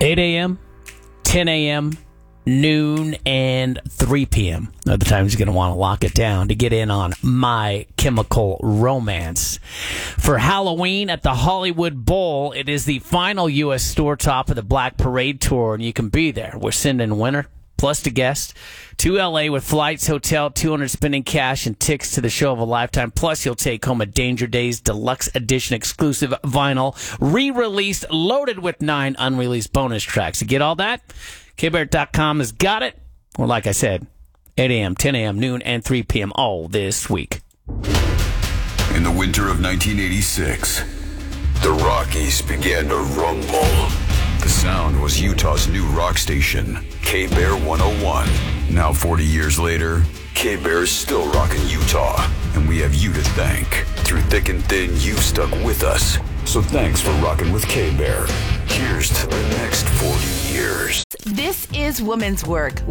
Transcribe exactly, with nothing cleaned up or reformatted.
eight a.m., ten a.m., noon, and three p.m. are the times you're going to want to lock it down to get in on My Chemical Romance. For Halloween at the Hollywood Bowl, it is the final U S store top of the Black Parade Tour, and you can be there. We're sending winner plus the guest to L A with flights, hotel, two hundred spending cash, and tickets to the show of a lifetime. Plus, you'll take home a Danger Days Deluxe Edition exclusive vinyl, re-released, loaded with nine unreleased bonus tracks. To get all that, K Bear dot com has got it. Or like I said, eight a.m., ten a.m., noon, and three p.m. all this week. In the winter of nineteen eighty-six, the Rockies began to rumble. The sound was Utah's new rock station, K Bear one oh one. Now, forty years later, K Bear is still rocking Utah, and we have you to thank. Through thick and thin, you've stuck with us. So thanks for rocking with K Bear. Here's to the next forty years. This is Women's Work.